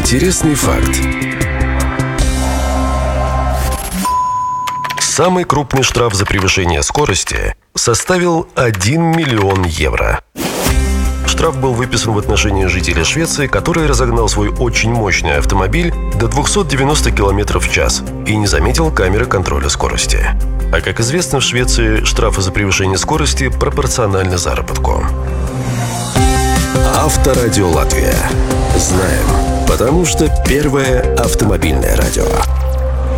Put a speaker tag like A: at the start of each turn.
A: Интересный факт. Самый крупный штраф за превышение скорости составил 1 миллион евро. Штраф был выписан в отношении жителя Швеции, который разогнал свой очень мощный автомобиль до 290 км в час и не заметил камеры контроля скорости. А как известно, в Швеции штрафы за превышение скорости пропорциональны заработку. Авторадио Латвия. Знаем, потому что первое автомобильное радио.